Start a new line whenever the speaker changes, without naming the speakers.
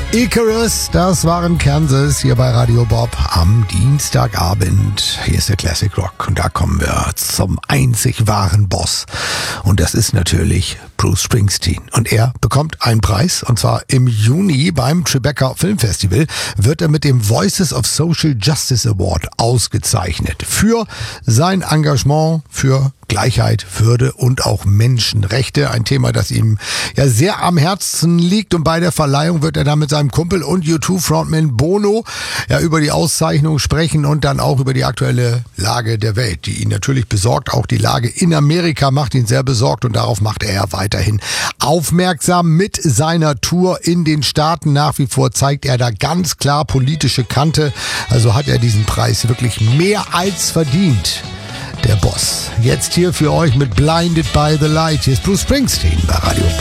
Icarus, das waren Kansas hier bei Radio Bob am Dienstagabend. Hier ist der Classic Rock und da kommen wir zum einzig wahren Boss. Und das ist natürlich Bruce Springsteen. Und er bekommt einen Preis, und zwar im Juni beim Tribeca Film Festival wird er mit dem Voices of Social Justice Award ausgezeichnet. Für sein Engagement für Gleichheit, Würde und auch Menschenrechte. Ein Thema, das ihm ja sehr am Herzen liegt. Und bei der Verleihung wird er dann mit seinem Kumpel und U2-Frontman Bono ja über die Auszeichnung sprechen und dann auch über die aktuelle Lage der Welt, die ihn natürlich besorgt. Auch die Lage in Amerika macht ihn sehr besorgt und darauf macht er weiterhin aufmerksam mit seiner Tour in den Staaten. Nach wie vor zeigt er da ganz klar politische Kante. Also hat er diesen Preis wirklich mehr als verdient. Der Boss. Jetzt hier für euch mit Blinded by the Light. Hier ist Bruce Springsteen bei Radio.